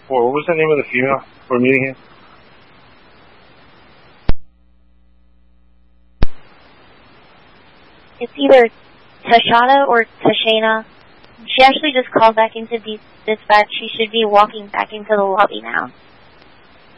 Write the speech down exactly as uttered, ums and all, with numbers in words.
before. What was the name of the female we're meeting here? It's either Tashana or Tashana. She actually just called back into dispatch. She should be walking back into the lobby now.